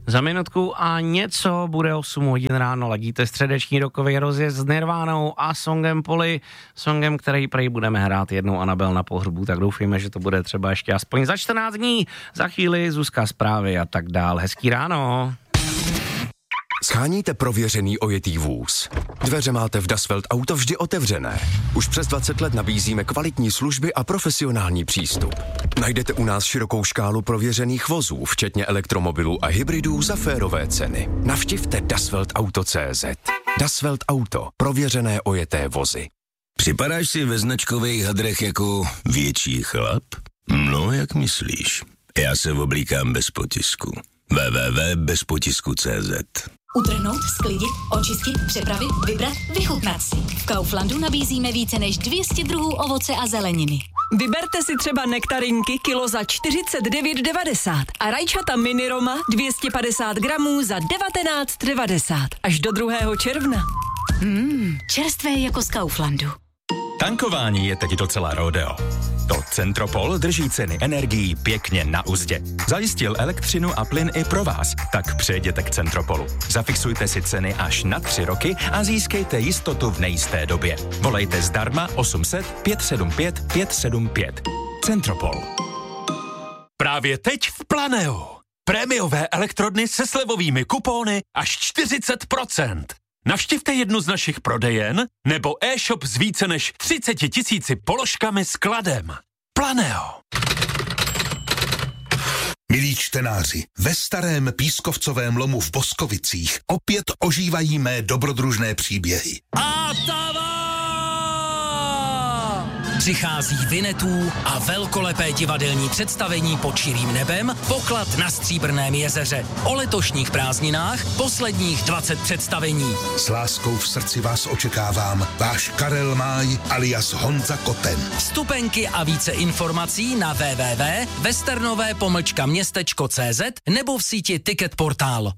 Za minutku a něco bude 8 hodin ráno, ladíte středeční rokový rozjezd s Nirvánou a songem Poli, songem, který prej budeme hrát jednou Anabel na pohřbu, tak doufejme, že to bude třeba ještě aspoň za 14 dní, za chvíli Zuzka zprávy a tak dál. Hezký ráno. Sháníte prověřený ojetý vůz. Dveře máte v Das Welt Auto vždy otevřené. Už přes 20 let nabízíme kvalitní služby a profesionální přístup. Najdete u nás širokou škálu prověřených vozů, včetně elektromobilů a hybridů za férové ceny. Navštivte dasweltauto.cz. Das Welt Auto. Prověřené ojeté vozy. Připadáš si ve značkových hadrech jako větší chlap? No, jak myslíš? Já se oblíkám bez potisku. www.bezpotisku.cz. Utrhnout, sklidit, očistit, přepravit, vybrat, vychutnat si. V Kauflandu nabízíme více než 200 druhů ovoce a zeleniny. Vyberte si třeba nektarinky kilo za 49,90 a rajčata mini Roma 250 gramů za 19,90 až do 2. června. Čerstvé jako z Kauflandu. Tankování je teď docela rodeo. To Centropol drží ceny energií pěkně na uzdě. Zajistil elektřinu a plyn i pro vás, tak přejděte k Centropolu. Zafixujte si ceny až na 3 roky a získejte jistotu v nejisté době. Volejte zdarma 800 575 575. Centropol. Právě teď v Planeu. Prémiové elektrodny se slevovými kupóny až 40%. Navštivte jednu z našich prodejen nebo e-shop s více než 30 000 položkami s kladem. Planeo. Milí čtenáři, ve starém pískovcovém lomu v Boskovicích opět ožívají mé dobrodružné příběhy. Přichází Vinetů a velkolepé divadelní představení pod širým nebem, Poklad na Stříbrném jezeře. O letošních prázdninách posledních 20 představení. S láskou v srdci vás očekávám, váš Karel Máj alias Honza Koten. Vstupenky a více informací na www.westernové-městečko.cz nebo v síti Ticket Portál.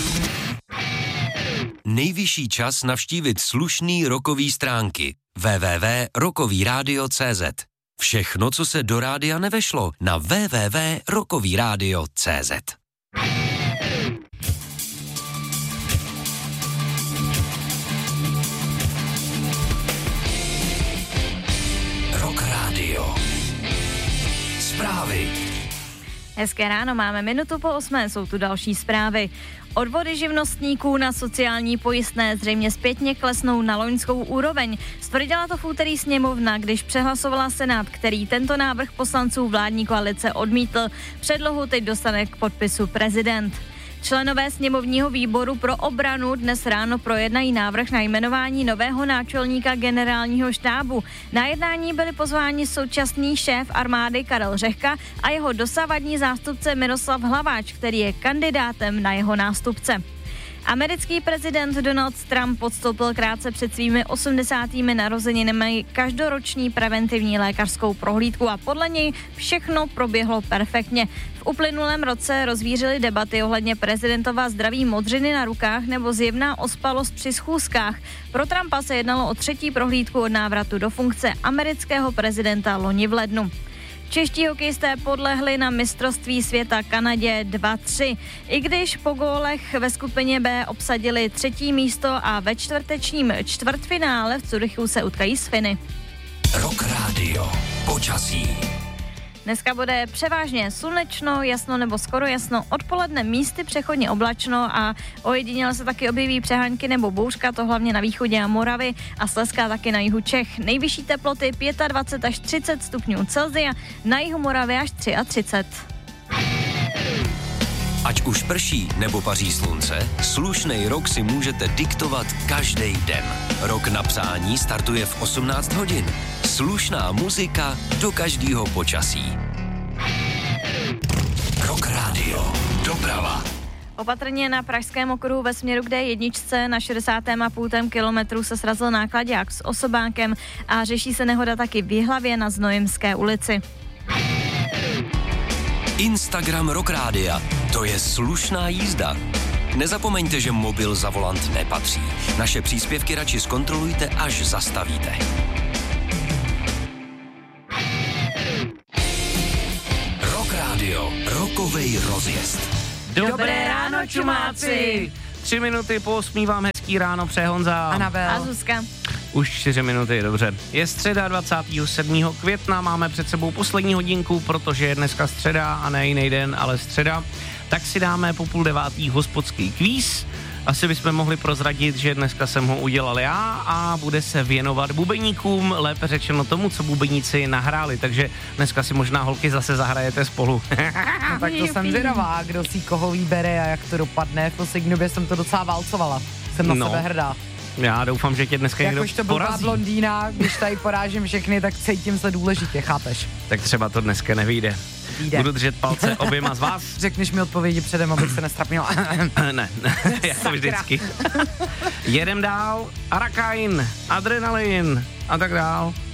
Nejvyšší čas navštívit slušný rockový stránky www.rockovyradio.cz. Všechno, co se do rádia nevešlo, na www.rockovyradio.cz. Rock Radio. Zprávy. Hezké ráno, máme minutu po 8, jsou tu další zprávy. Odvody živnostníků na sociální pojistné zřejmě zpětně klesnou na loňskou úroveň. Stvrdila to v úterý sněmovna, když přehlasovala Senát, který tento návrh poslanců vládní koalice odmítl. Předlohu teď dostane k podpisu prezident. Členové sněmovního výboru pro obranu dnes ráno projednají návrh na jmenování nového náčelníka generálního štábu. Na jednání byli pozváni současný šéf armády Karel Řehka a jeho dosavadní zástupce Miroslav Hlaváč, který je kandidátem na jeho nástupce. Americký prezident Donald Trump podstoupil krátce před svými 80. narozeninami každoroční preventivní lékařskou prohlídku a podle něj všechno proběhlo perfektně. V uplynulém roce rozvířily debaty ohledně prezidentova zdraví modřiny na rukách nebo zjevná ospalost při schůzkách. Pro Trumpa se jednalo o 3. prohlídku od návratu do funkce amerického prezidenta loni v lednu. Čeští hokejisté podlehli na mistrovství světa Kanadě 2-3. I když po gólech ve skupině B obsadili 3. místo a ve čtvrtečním čtvrtfinále v Curychu se utkají s Finy. Rock Radio. Počasí. Dneska bude převážně slunečno, jasno nebo skoro jasno, odpoledne místy přechodně oblačno a ojediněle se taky objeví přehánky nebo bouřka, to hlavně na východě a Moravy a Slezska taky na jihu Čech. Nejvyšší teploty 25 až 30 stupňů Celsia, na jihu Moravy až 33. Ať už prší nebo paří slunce, slušnej rok si můžete diktovat každý den. Rok na přání startuje v 18 hodin. Slušná muzika do každého počasí. Rock Radio. Doprava. Opatrně na pražském okruhu ve směru k D1 na 60,5 kilometru se srazil náklaďák s osobákem a řeší se nehoda taky v Jihlavě na Znojemské ulici. Instagram Rock Rádia. To je slušná jízda. Nezapomeňte, že mobil za volant nepatří. Naše příspěvky radši zkontrolujte, až zastavíte. Rock Radio. Rockovej rozjezd. Dobré ráno. ráno, čumáci! 3 minuty po 8 vám hezký ráno přeje Honza. Anabel. A Zuzka. Už 4 minuty, dobře. Je středa 27. května, máme před sebou poslední hodinku, protože je dneska středa a ne jiný den, ale středa. Tak si dáme po 8:30 hospodský kvíz. Asi bychom mohli prozradit, že dneska jsem ho udělal já a bude se věnovat bubeníkům, lépe řečeno tomu, co bubeníci nahráli, takže dneska si možná holky zase zahrajete spolu. No tak to jsem zvědavá, kdo si koho vybere a jak to dopadne. V poslední době jsem to docela válcovala. Jsem na sebe hrdá. Já doufám, že tě dneska někdo porazí. Jakož to byla blondýna, když tady porážím všechny, tak cítím se důležitě, chápeš? Tak třeba to dneska nevyjde. Budu držet palce oběma z vás. Řekneš mi odpovědi předem, abych se nestrapnila. Ne, jako vždycky. Jedem dál, Arakain, Adrenalin a tak dál.